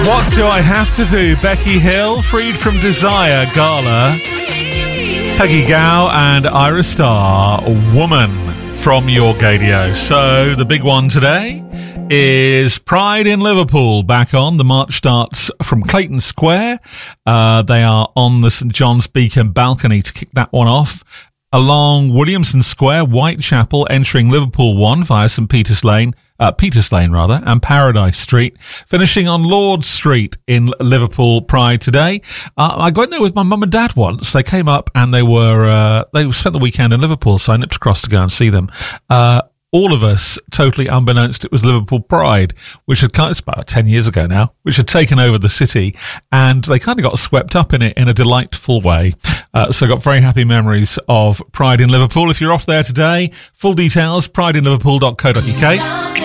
What Do I Have to Do? Becky Hill, Freed from Desire, Gala, Peggy Gao and Ira Starr, Woman from Your Gadio. So the big one today is Pride in Liverpool back on. The march starts from Clayton Square. They are on the St John's Beacon balcony to kick that one off. Along Williamson Square, Whitechapel, entering Liverpool 1 via St Peter's Lane, and Paradise Street, finishing on Lord Street in Liverpool Pride today. I went there with my mum and dad once. They came up and they spent the weekend in Liverpool, so I nipped across to go and see them. All of us, totally unbeknownst, it was Liverpool Pride, which it's about 10 years ago now, which had taken over the city, and they kind of got swept up in it in a delightful way. So I got very happy memories of Pride in Liverpool. If you're off there today, full details, prideinliverpool.co.uk.